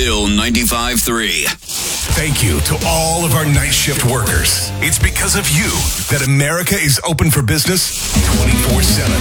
Pill 95.3. Thank you to all of our night shift workers. It's because of you that America is open for business 24/7.